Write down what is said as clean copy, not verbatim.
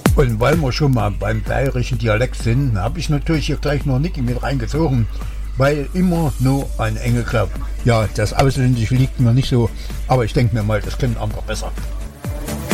Und weil wir schon mal beim bayerischen Dialekt sind, habe ich natürlich hier gleich noch Niki mit reingezogen, weil immer nur ein Engelklapp. Ja, das Ausländische liegt mir nicht so, aber ich denke mir mal, das können andere besser.